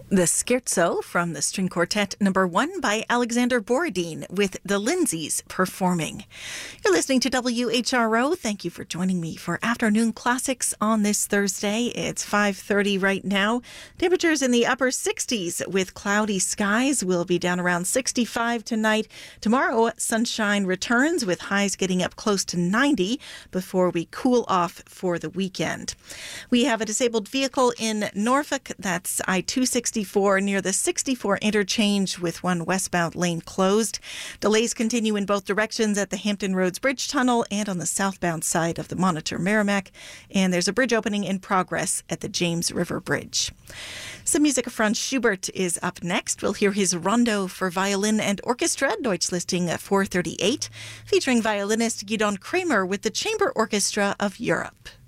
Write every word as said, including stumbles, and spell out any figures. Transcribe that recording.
The Scherzo from the String Quartet number one by Alexander Borodin with the Lindsays performing. You're listening to W H R O. Thank you for joining me for Afternoon Classics on this Thursday. It's five thirty right now. Temperatures in the upper sixties with cloudy skies. Will be down around sixty-five tonight. Tomorrow, sunshine returns with highs getting up close to ninety before we cool off for the weekend. We have a disabled vehicle in Norfolk. That's I two sixty-four near the sixty-four interchange with one westbound lane closed. Delays continue in both directions at the Hampton Roads Bridge Tunnel and on the southbound side of the Monitor Merrimack. And there's a bridge opening in progress at the James River Bridge. Some music from Schubert is up next. We'll hear his Rondo for violin and orchestra, Deutschlisting four thirty-eight, featuring violinist Gidon Kramer with the Chamber Orchestra of Europe.